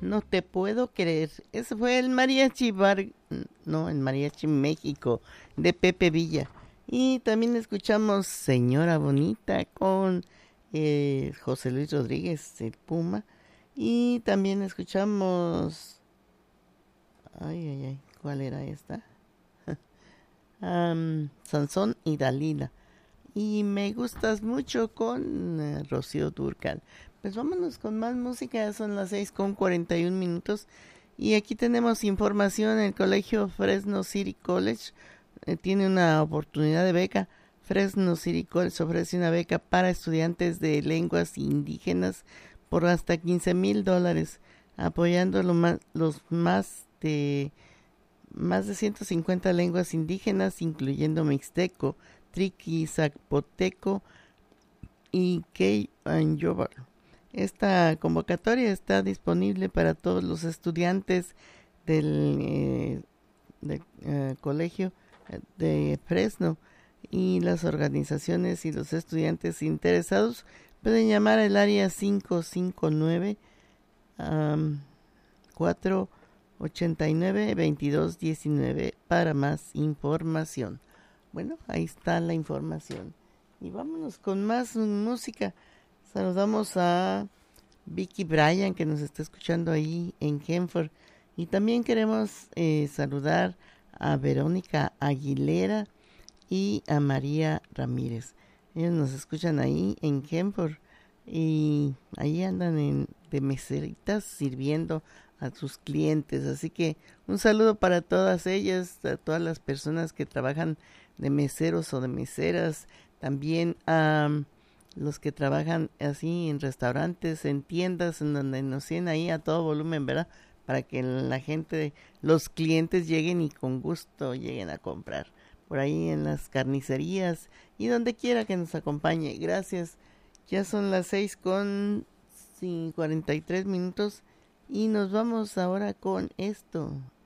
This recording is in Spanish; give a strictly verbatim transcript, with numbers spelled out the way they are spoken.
No te puedo creer. Ese fue el mariachi bar, no, el mariachi México de Pepe Villa. Y también escuchamos Señora Bonita con eh, José Luis Rodríguez, el Puma. Y también escuchamos, ay, ay, ay, ¿cuál era esta? um, Sansón y Dalila. Y Me Gustas Mucho con eh, Rocío Dúrcal. Pues vámonos con más música, son las seis con cuarenta y un minutos. Y aquí tenemos información, el colegio Fresno City College eh, tiene una oportunidad de beca. Fresno City College ofrece una beca para estudiantes de lenguas indígenas por hasta quince mil dólares, apoyando lo más, los más de, más de ciento cincuenta lenguas indígenas, incluyendo mixteco, triqui, zapoteco y quechua. Esta convocatoria está disponible para todos los estudiantes del, eh, del eh, colegio de Fresno, y las organizaciones y los estudiantes interesados pueden llamar al área cinco cinco nueve, cuatro ocho nueve, dos dos uno nueve para más información. Bueno, ahí está la información. Y vámonos con más música. Saludamos a Vicky Bryan, que nos está escuchando ahí en Hanford. Y también queremos eh, saludar a Verónica Aguilera y a María Ramírez. Ellos nos escuchan ahí en Hanford y ahí andan en, de meseritas sirviendo a sus clientes. Así que un saludo para todas ellas, a todas las personas que trabajan de meseros o de meseras, también a um, los que trabajan así en restaurantes, en tiendas, en donde nos tienen ahí a todo volumen, ¿verdad? Para que la gente, los clientes lleguen y con gusto lleguen a comprar. Por ahí en las carnicerías y donde quiera que nos acompañe. Gracias. Ya son las seis con cuarenta y tres minutos y nos vamos ahora con esto.